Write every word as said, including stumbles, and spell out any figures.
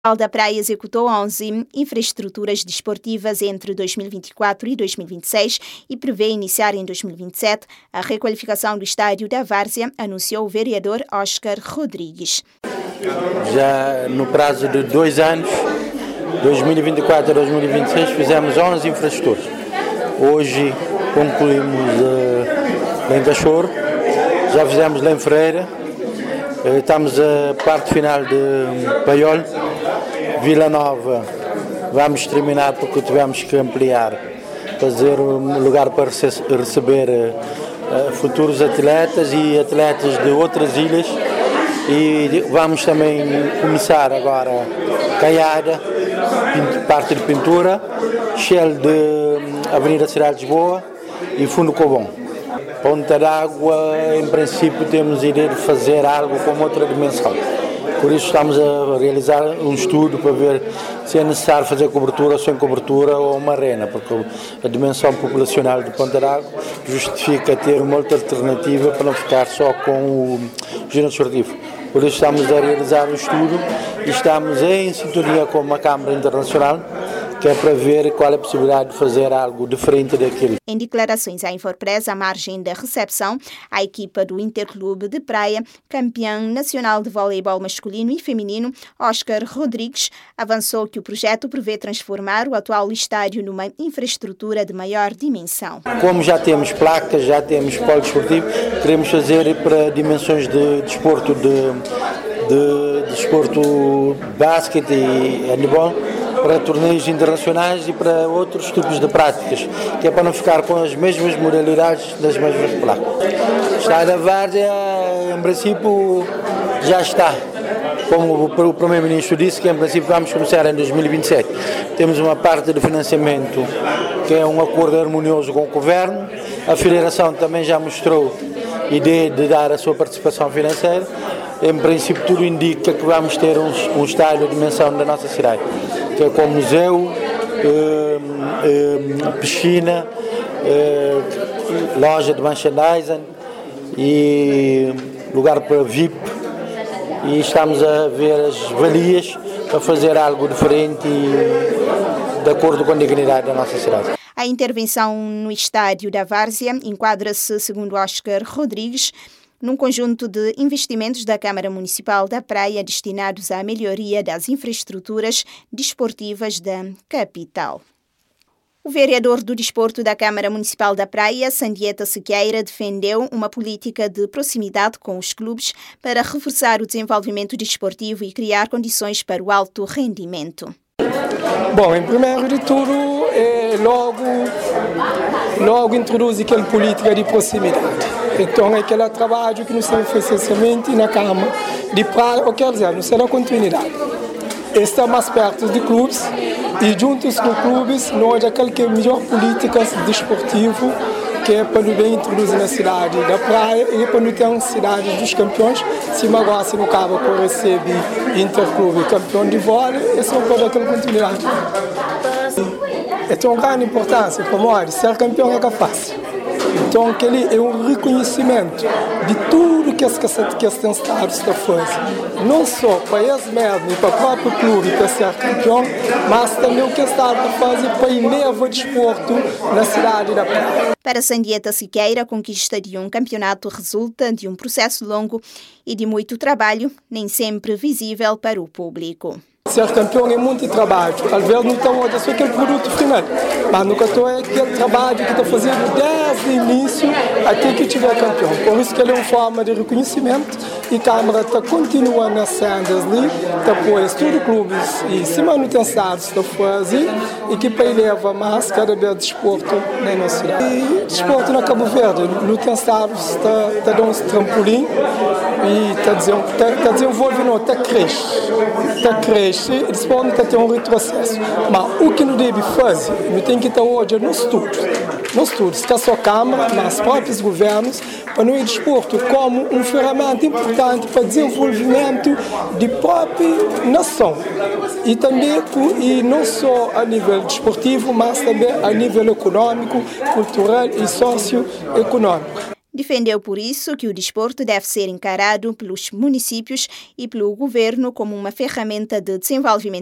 da Praia executou onze infraestruturas desportivas entre dois mil e vinte e quatro e dois mil e vinte e seis e prevê iniciar em dois mil e vinte e sete a requalificação do estádio da Várzea, anunciou o vereador Oscar Rodrigues. Já no prazo de dois anos, dois mil e vinte e quatro a dois mil e vinte e seis, fizemos onze infraestruturas. Hoje concluímos uh, em Cachorro, já fizemos em Freira, uh, estamos a parte final de Paiol, Vila Nova, vamos terminar porque tivemos que ampliar, fazer um lugar para receber uh, futuros atletas e atletas de outras ilhas, e vamos também começar agora Caiada, parte de pintura, Shell de Avenida Cidade de Lisboa e Fundo Cobom. Ponta d'Água, em princípio, temos a ideia de fazer algo com outra dimensão. Por isso estamos a realizar um estudo para ver se é necessário fazer cobertura ou sem cobertura ou uma arena, porque a dimensão populacional de Ponta d'Água justifica ter uma outra alternativa para não ficar só com o ginásio esportivo. Por isso estamos a realizar um estudo e estamos em sintonia com uma Câmara Internacional, que é para ver qual é a possibilidade de fazer algo diferente daquilo. Em declarações à Infopress, à margem da recepção, a equipa do Interclube de Praia, campeão nacional de voleibol masculino e feminino, Oscar Rodrigues, avançou que o projeto prevê transformar o atual estádio numa infraestrutura de maior dimensão. Como já temos placas, já temos polo desportivo, queremos fazer para dimensões de desporto de, de, de desporto basquete e handebol, para torneios internacionais e para outros tipos de práticas, que é para não ficar com as mesmas modalidades das mesmas placas. O estádio da Várzea, em princípio, já está. Como o Primeiro-Ministro disse, que em princípio vamos começar em dois mil e vinte e sete. Temos uma parte de financiamento que é um acordo harmonioso com o Governo. A Federação também já mostrou a ideia de dar a sua participação financeira. Em princípio, tudo indica que vamos ter um, um estádio de dimensão da nossa cidade, que é com museu, eh, eh, piscina, eh, loja de merchandising e lugar para V I P. E estamos a ver as valias para fazer algo diferente e de acordo com a dignidade da nossa cidade. A intervenção no estádio da Várzea enquadra-se, segundo Oscar Rodrigues, num conjunto de investimentos da Câmara Municipal da Praia destinados à melhoria das infraestruturas desportivas da capital. O vereador do Desporto da Câmara Municipal da Praia, Sandieta Sequeira, defendeu uma política de proximidade com os clubes para reforçar o desenvolvimento desportivo e criar condições para o alto rendimento. Bom, em primeiro de tudo, é, logo, logo introduz aquela política de proximidade. Então, é aquele trabalho que não se faz essencialmente na Câmara de Praia, ou quer dizer, não será continuidade. Está mais perto de clubes e juntos com clubes nós aquela que é a melhor política desportiva que é para bem introduzir na cidade da Praia e para não ter uma cidade dos campeões. Se agora se não acaba por receber Interclube campeão de vôlei, esse é o para aquela continuidade. É de uma grande importância para nós, ser campeão é fácil. Então, aquele é um reconhecimento de tudo que esse que esse Estado está fazendo. Não só para eles mesmos e para o próprio clube para ser campeão, mas também o que o Estado está fazendo para elevar o desporto na cidade da Praia. Para Sandieta Sequeira, a conquista de um campeonato resulta de um processo longo e de muito trabalho, nem sempre visível para o público. Ser campeão é muito trabalho, talvez não está hoje só aquele produto final, mas nunca estou é aquele trabalho que está fazendo desde o início até que tiver campeão. Por isso que ele é uma forma de reconhecimento e a Câmara está continuando a ser ali, está apoiando todos os clubes e se manutenção está fazendo e que para eleva mais cada vez desporto na nossa cidade. E desporto na Cabo Verde, no Estado está, está dando um trampolim e está, está, está desenvolvendo, está crescendo, está crescendo. Eles podem ter um retrocesso, mas o que não deve fazer, não tem que estar hoje no estudo, no estudo, está só a Câmara, mas os próprios governos, para não ir desporto como uma ferramenta importante para o desenvolvimento de própria nação e também e não só a nível desportivo, mas também a nível econômico, cultural e socioeconômico. Defendeu por isso que o desporto deve ser encarado pelos municípios e pelo governo como uma ferramenta de desenvolvimento